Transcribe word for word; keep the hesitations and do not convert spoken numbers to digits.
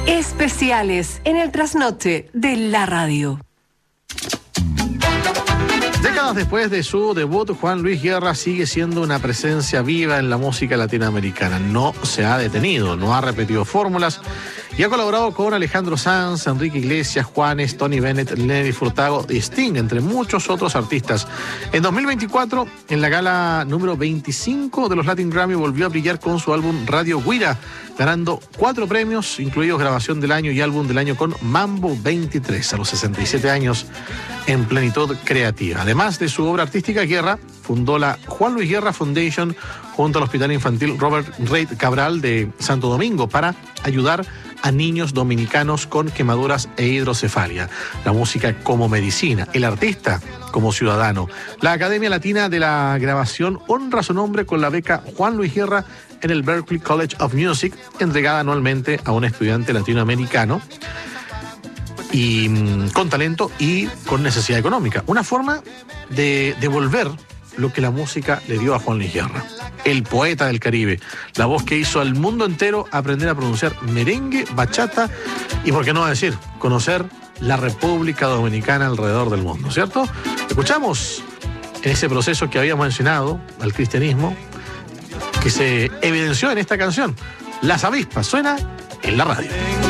Especiales en el trasnoche de la radio. Décadas después de su debut, Juan Luis Guerra sigue siendo una presencia viva en la música latinoamericana. No se ha detenido, no ha repetido fórmulas y ha colaborado con Alejandro Sanz, Enrique Iglesias, Juanes, Tony Bennett, Nelly Furtado y Sting, entre muchos otros artistas. En dos mil veinticuatro, en la gala número veinticinco de los Latin Grammy, volvió a brillar con su álbum Radio Guira, ganando cuatro premios, incluidos Grabación del Año y Álbum del Año con Mambo veintitrés, a los sesenta y siete años en plenitud creativa. Además de su obra artística, Guerra fundó la Juan Luis Guerra Foundation junto al Hospital Infantil Robert Reid Cabral de Santo Domingo para ayudar a niños dominicanos con quemaduras e hidrocefalia. La música como medicina, el artista como ciudadano. La Academia Latina de la Grabación honra su nombre con la beca Juan Luis Guerra en el Berklee College of Music, entregada anualmente a un estudiante latinoamericano y mm, con talento y con necesidad económica. Una forma de devolver lo que la música le dio a Juan Luis Guerra, el poeta del Caribe, la voz que hizo al mundo entero aprender a pronunciar merengue, bachata y, por qué no decir, conocer la República Dominicana alrededor del mundo, ¿cierto? Escuchamos en ese proceso que habíamos mencionado al cristianismo, que se evidenció en esta canción. Las avispas, suena en la radio.